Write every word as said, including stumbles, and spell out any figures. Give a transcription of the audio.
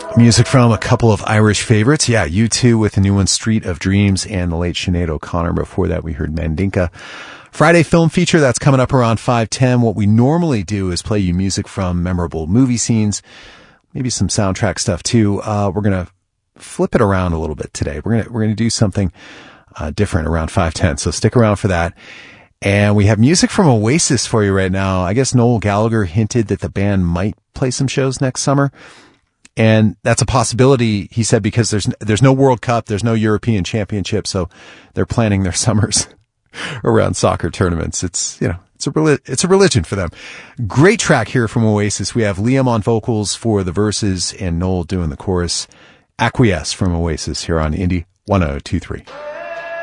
Music from a couple of Irish favorites. Yeah, U two with the new one, Street of Dreams, and the late Sinead O'Connor. Before that, we heard Mandinka. Friday film feature, that's coming up around five ten. What we normally do is play you music from memorable movie scenes, maybe some soundtrack stuff too. Uh, we're going to flip it around a little bit today. We're going to, we're going to do something uh, different around five ten. So stick around for that. And we have music from Oasis for you right now. I guess Noel Gallagher hinted that the band might play some shows next summer. And that's a possibility, he said, because there's there's no World Cup, there's no European Championship, so they're planning their summers around soccer tournaments. It's, you know, it's a reli- it's a religion for them. Great track here from Oasis. We have Liam on vocals for the verses and Noel doing the chorus. Acquiesce from Oasis here on Indie one oh two three.